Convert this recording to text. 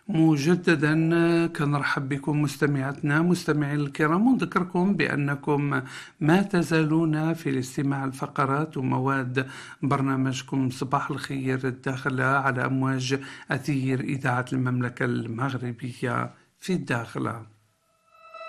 مجددا كنرحب بكم مستمعاتنا مستمعي الكرام، ونذكركم بأنكم ما تزالون في الاستماع الفقرات ومواد برنامجكم صباح الخير الداخلة على أمواج أثير إذاعة المملكة المغربية في الداخلة.